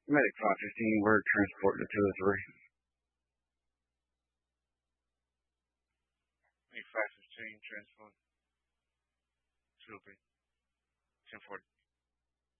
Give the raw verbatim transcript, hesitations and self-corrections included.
Medic five fifteen, we're transporting to two oh three. Medic five fifteen, transport. two oh three. ten forty.